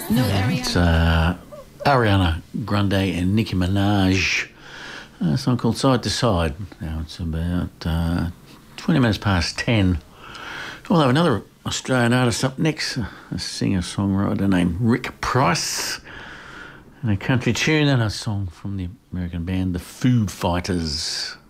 No, Ariana. It's Ariana Grande and Nicki Minaj. A song called Side to Side. Now it's about 20 minutes past 10. We'll have another Australian artist up next, a singer-songwriter named Rick Price. And a country tune and a song from the American band The Foo Fighters.